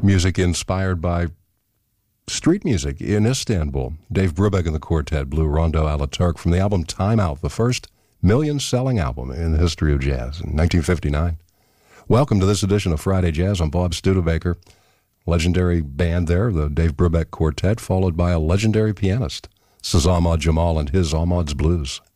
Music inspired by street music in Istanbul. Dave Brubeck and the Quartet blew Rondo a la Turk from the album Time Out, the first million-selling album in the history of jazz in 1959. Welcome to this edition of Friday Jazz. I'm Bob Studebaker. Legendary band there, the Dave Brubeck Quartet, followed by a legendary pianist, Ahmad Jamal and his Ahmad's Blues.